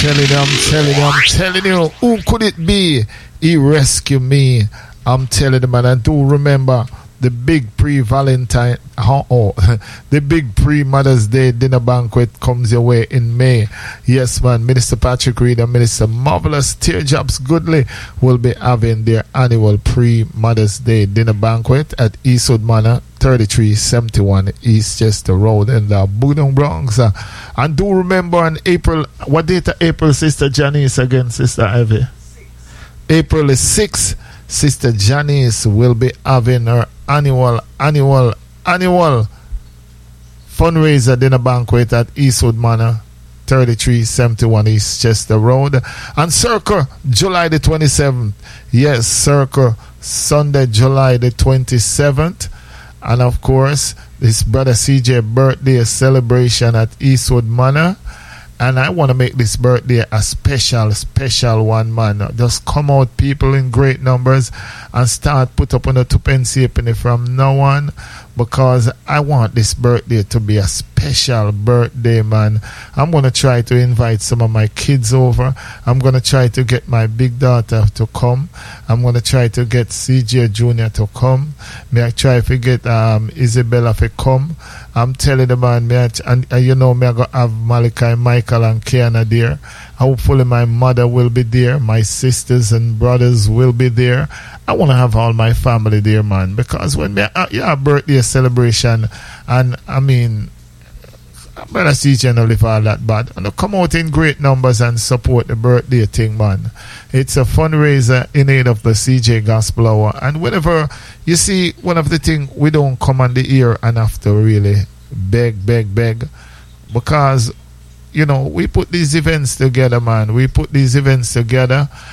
telling you, who could it be? He rescued me. I'm telling you, man. And do remember the big pre-Valentine, the big pre-Mother's Day dinner banquet comes your way in May. Yes, man. Minister Patrick Reed and Minister Marvelous Tearjobs Goodley will be having their annual pre-Mother's Day dinner banquet at Eastwood Manor, 3371 East Chester Road in the Boonong Bronx. And do remember on April, what date of April, Sister Janice again, Sister Ivy? April is 6th. Sister Janice will be having her annual fundraiser dinner banquet at Eastwood Manor, 3371 East Chester Road. And Circle July the 27th. Yes, Circle Sunday, July the 27th. And of course, this Brother CJ birthday celebration at Eastwood Manor. And I want to make this birthday a special one, man. Just come out, people, in great numbers and start put up on a 2 pence penny from now on, because I want this birthday to be a special birthday, man. I'm going to try to invite some of my kids over. I'm going to try to get my big daughter to come. I'm going to try to get CJ Jr. to come. May I try to get Isabella to come. I'm telling the man, and you know, me I go have Malachi, Michael, and Kiana there. Hopefully my mother will be there. My sisters and brothers will be there. I want to have all my family there, man, because when me a birthday celebration, and I mean, Brother CJ no live all that bad, and come out in great numbers and support the birthday thing, man. It's a fundraiser in aid of the CJ Gospel Hour. And whenever you see one of the things, we don't come on the ear and have to really beg, because you know, we put these events together, man. We put these events together